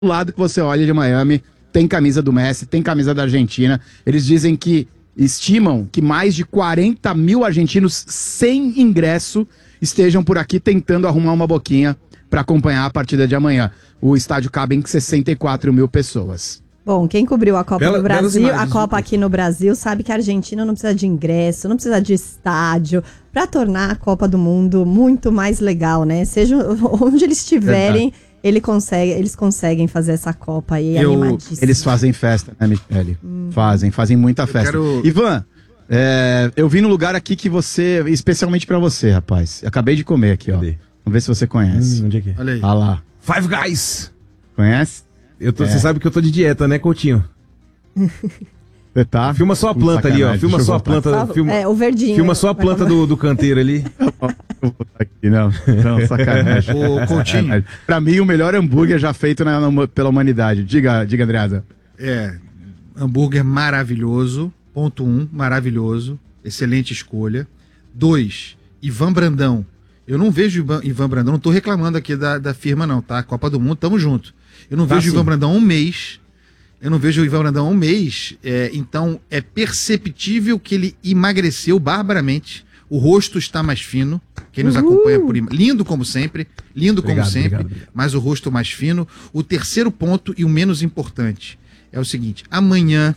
lado que você olha de Miami, tem camisa do Messi, tem camisa da Argentina. Eles dizem que estimam que mais de 40 mil argentinos sem ingresso estejam por aqui tentando arrumar uma boquinha para acompanhar a partida de amanhã. O estádio cabe em 64 mil pessoas. Bom, quem cobriu a Copa no Brasil, a Copa aqui no Brasil, sabe que a Argentina não precisa de ingresso, não precisa de estádio, para tornar a Copa do Mundo muito mais legal, né? Seja onde eles estiverem, eles conseguem fazer essa Copa aí animadíssima. Eles fazem festa, né, Michele? Fazem muita festa. Ivan, eu vi no lugar aqui que você, especialmente pra você, rapaz. Acabei de comer aqui, ó. Vamos ver se você conhece. Onde é que é? Olha aí. Ah lá. Five Guys! Conhece? Você sabe que eu tô de dieta, né, Coutinho? Você tá? Filma só a planta ali, ó. Filma só a planta. O verdinho. Filma só a planta do canteiro ali. Aqui, não, sacanagem. Ô, Coutinho. Pra mim, o melhor hambúrguer já feito pela humanidade. Diga, Andreasa. Hambúrguer maravilhoso. Ponto 1, maravilhoso. Excelente escolha. 2, Ivan Brandão. Eu não vejo Ivan Brandão, não tô reclamando aqui da firma não, tá? Copa do Mundo, tamo junto. Eu não vejo o Ivan Brandão há um mês. Então é perceptível que ele emagreceu barbaramente. O rosto está mais fino. Quem nos acompanha lindo como sempre, obrigado. Mas o rosto mais fino. O terceiro ponto e o menos importante é o seguinte: amanhã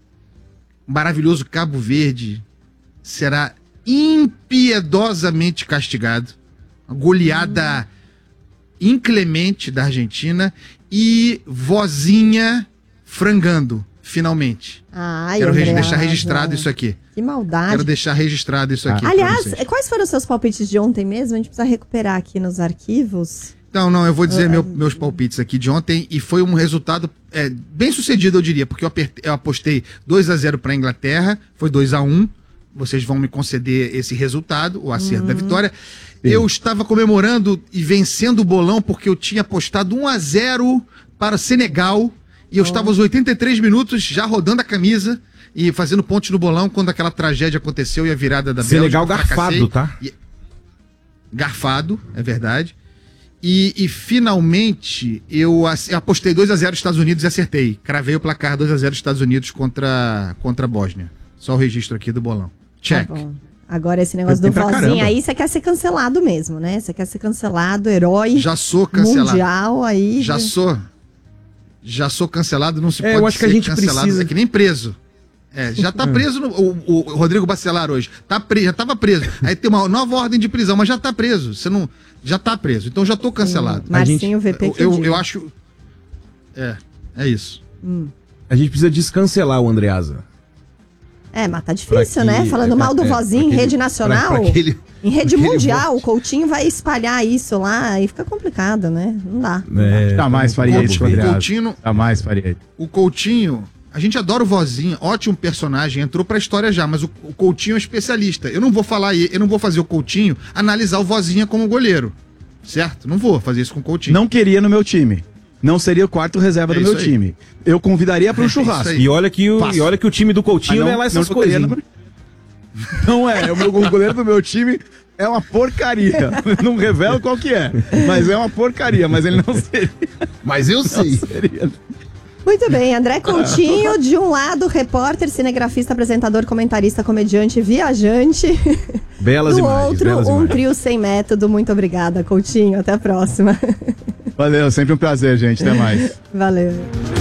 o maravilhoso Cabo Verde será impiedosamente castigado. Uma goleada inclemente da Argentina e vozinha frangando, finalmente. Quero deixar registrado isso aqui. Que maldade. Quero deixar registrado isso aqui. Aliás, quais foram os seus palpites de ontem mesmo? A gente precisa recuperar aqui nos arquivos. Não, eu vou dizer meus palpites aqui de ontem e foi um resultado bem sucedido, eu diria, porque eu apostei 2-0 para a Inglaterra, foi 2-1. Vocês vão me conceder esse resultado, o acerto da vitória. Sim. Eu estava comemorando e vencendo o bolão porque eu tinha apostado 1-0 para o Senegal e eu estava aos 83 minutos já rodando a camisa e fazendo pontos no bolão quando aquela tragédia aconteceu e a virada da Bélgica. Senegal garfado, tá? Garfado, é verdade. E finalmente eu apostei 2-0 Estados Unidos e acertei. Cravei o placar 2-0 Estados Unidos contra a Bósnia. Só o registro aqui do bolão. Check. Tá. Agora esse negócio do vozinho aí, você quer ser cancelado mesmo, né? Você quer ser cancelado, herói. Já sou cancelado. Mundial aí. Já sou cancelado, não se pode eu acho que a gente cancelado, precisa... é que nem preso. Já tá preso o Rodrigo Bacelar hoje. Já tava preso. Aí tem uma nova ordem de prisão, mas já tá preso. Já tá preso. Então já tô cancelado. Marcinho VP que eu acho. É isso. A gente precisa descancelar o Andreasa. Mas tá difícil, né? Falando mal do vozinho em rede nacional, em rede mundial, o Coutinho vai espalhar isso lá e fica complicado, né? Não dá. Jamais faria isso, Andreasa. Jamais faria isso. O Coutinho, a gente adora o vozinho, ótimo personagem, entrou pra história já, mas o Coutinho é especialista. Eu não vou fazer o Coutinho analisar o vozinha como goleiro, certo? Não vou fazer isso com o Coutinho. Não queria no meu time. Não seria o quarto reserva do meu time. Eu convidaria para um churrasco. E olha que o time do Coutinho não é lá essas coisas. Não é. O goleiro do meu time é uma porcaria. Não revelo qual que é. Mas é uma porcaria. Mas ele não seria. Mas eu sei. Muito bem, André Coutinho, de um lado, repórter, cinegrafista, apresentador, comentarista, comediante, viajante. Belas imagens. Do outro, trio sem método. Muito obrigada, Coutinho. Até a próxima. Valeu, sempre um prazer, gente. Até mais. Valeu.